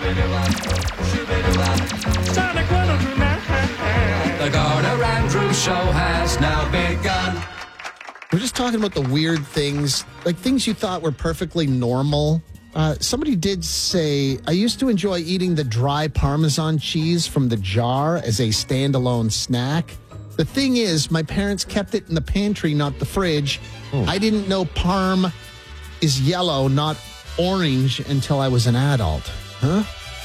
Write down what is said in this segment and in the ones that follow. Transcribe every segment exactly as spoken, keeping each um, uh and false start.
Sonic one oh two nine. The Garner Andrews Show has now begun. We're just talking about the weird things, like things you thought were perfectly normal. Uh, somebody did say, I used to enjoy eating the dry Parmesan cheese from the jar as a standalone snack. The thing is, my parents kept it in the pantry, not the fridge. Oh. I didn't know Parm is yellow, not orange, until I was an adult. Huh?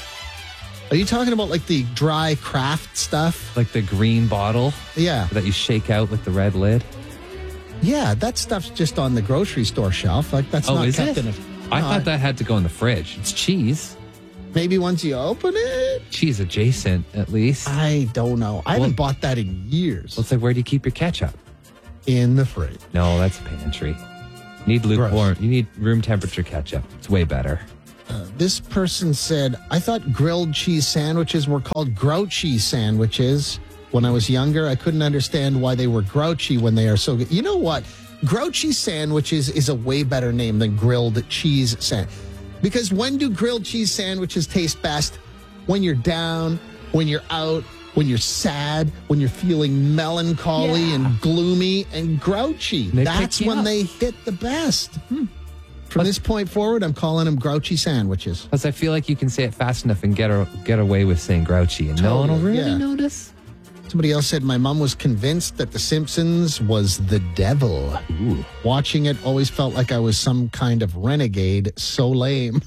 Are you talking about like the dry Kraft stuff? Like the green bottle Yeah. that you shake out with the red lid? Yeah, that stuff's just on the grocery store shelf. Like that's Oh, not is kept it? in a... I No, thought that had to go in the fridge. It's cheese. Maybe once you open it? Cheese adjacent, at least. I don't know. I haven't Well- bought that in years. Looks like, where do you keep your ketchup? In the fridge. No, that's a pantry. You need lukewarm. You need room temperature ketchup. It's way better. Uh, this person said, I thought grilled cheese sandwiches were called grouchy sandwiches. When I was younger, I couldn't understand why they were grouchy when they are so good. You know what? Grouchy sandwiches is a way better name than grilled cheese sandwich. Because when do grilled cheese sandwiches taste best? When you're down, when you're out, when you're sad, when you're feeling melancholy Yeah. and gloomy and grouchy. They That's pick you when up. they hit the best. From this point forward, I'm calling them grouchy sandwiches. Plus, I feel like you can say it fast enough and get a, get away with saying grouchy, and no one will Totally, really yeah. notice. Somebody else said, my mom was convinced that The Simpsons was the devil. Ooh. Watching it always felt like I was some kind of renegade. So lame.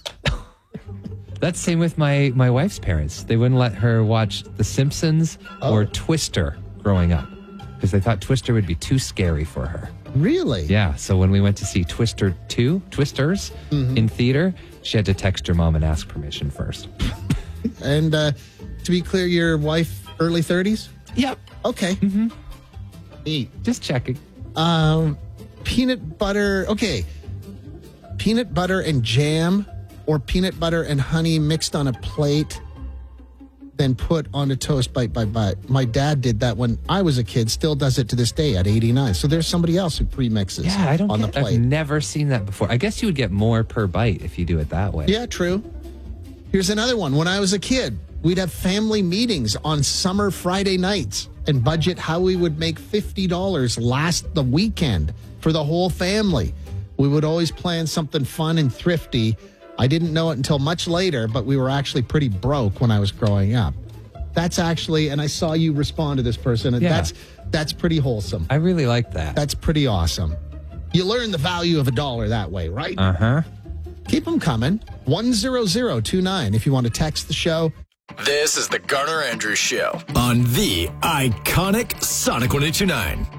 That's same with my, my wife's parents. They wouldn't let her watch The Simpsons or Oh. Twister growing up because they thought Twister would be too scary for her. Really? Yeah, so when we went to see Twister two, Twisters, Mm-hmm. in theater, she had to text her mom and ask permission first. And uh, to be clear, your wife, early thirties? Yep. Okay. Mm-hmm. Neat. Just checking. Um, peanut butter. Okay. Peanut butter and jam or peanut butter and honey mixed on a plate, then put on a toast bite by bite. My dad did that when I was a kid, still does it to this day at eighty-nine. So there's somebody else who premixes Yeah, I don't on get, the plate. I've never seen that before. I guess you would get more per bite if you do it that way. Yeah, true. Here's another one. When I was a kid, we'd have family meetings on summer Friday nights and budget how we would make fifty dollars last the weekend for the whole family. We would always plan something fun and thrifty. I didn't know it until much later, but we were actually pretty broke when I was growing up. That's actually, and I saw you respond to this person, and Yeah. that's that's pretty wholesome. I really like that. That's pretty awesome. You learn the value of a dollar that way, right? Uh-huh. Keep them coming. one zero zero two nine if you want to text the show. This is the Garner Andrews Show on the iconic Sonic one oh two nine.